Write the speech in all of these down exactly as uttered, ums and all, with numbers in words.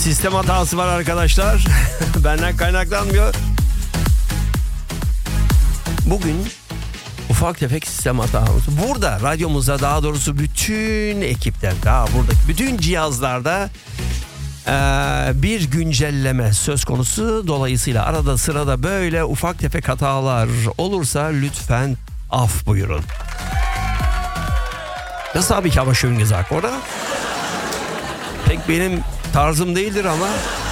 Sistem hatası var arkadaşlar. Benden kaynaklanmıyor. Bugün ufak tefek sistem hatamız. Burada radyomuzda, daha doğrusu bütün ekipler, daha buradaki bütün cihazlarda ee, bir güncelleme söz konusu. Dolayısıyla arada sırada böyle ufak tefek hatalar olursa lütfen af buyurun. Nasıl abi ki hava schön gesagt, orada? Pek benim tarzım değildir ama.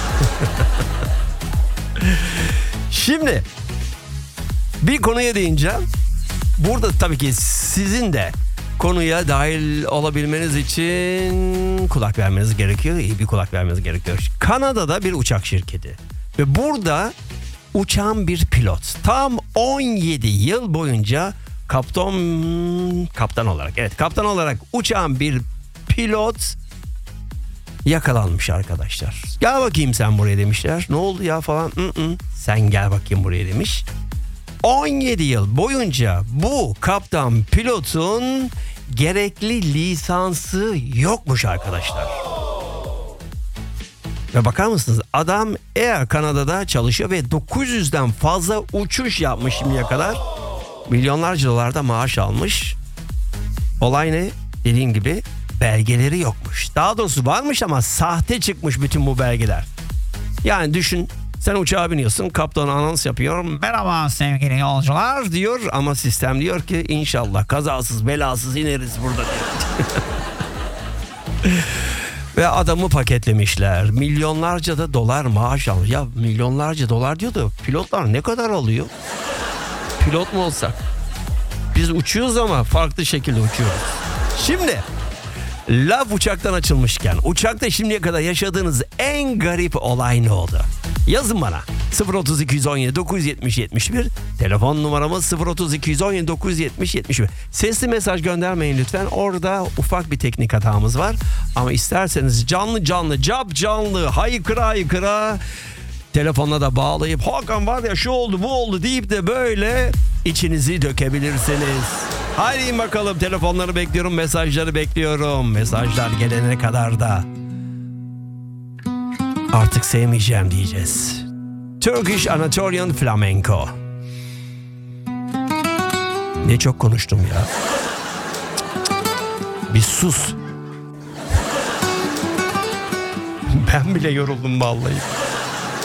Şimdi bir konuya değineceğim. Burada tabii ki sizin de konuya dahil olabilmeniz için kulak vermeniz gerekiyor. İyi bir kulak vermeniz gerekiyor. Kanada'da bir uçak şirketi ve burada uçan bir pilot tam on yedi yıl boyunca kaptan kaptan olarak evet kaptan olarak uçan bir pilot yakalanmış arkadaşlar. Gel bakayım sen buraya demişler. Ne oldu ya falan. Hı-hı. Sen gel bakayım buraya demiş. on yedi yıl boyunca bu kaptan pilotun gerekli lisansı yokmuş arkadaşlar. Ve bakar mısınız, adam Air Canada'da çalışıyor ve dokuz yüzden fazla uçuş yapmış şimdiye kadar. Milyonlarca dolarda maaş almış. Olay ne? Dediğim gibi belgeleri yokmuş. Daha doğrusu varmış ama sahte çıkmış bütün bu belgeler. Yani düşün, sen uçağa biniyorsun, kaptan anons yapıyor. Merhaba sevgili yolcular diyor ama sistem diyor ki inşallah kazasız belasız ineriz burada diyor. Ve adamı paketlemişler. Milyonlarca da dolar maaş almış. Ya milyonlarca dolar diyor da pilotlar ne kadar alıyor? Pilot mu olsak? Biz uçuyoruz ama farklı şekilde uçuyoruz. Şimdi laf uçaktan açılmışken, uçakta şimdiye kadar yaşadığınız en garip olay ne oldu? Yazın bana. sıfır otuz iki on yedi dokuz yüz yetmiş yetmiş bir telefon numaramız sıfır otuz iki on yedi dokuz yüz yetmiş yetmiş bir. Sesli mesaj göndermeyin lütfen. Orada ufak bir teknik hatamız var. Ama isterseniz canlı canlı, cap canlı, haykıra haykıra telefonla da bağlayıp Hakan var ya şu oldu bu oldu deyip de böyle içinizi dökebilirsiniz. Haydi bakalım, telefonları bekliyorum, mesajları bekliyorum. Mesajlar gelene kadar da artık sevmeyeceğim diyeceğiz. Turkish Anatolian Flamenco. Ne çok konuştum ya. Bir sus. Ben bile yoruldum vallahi.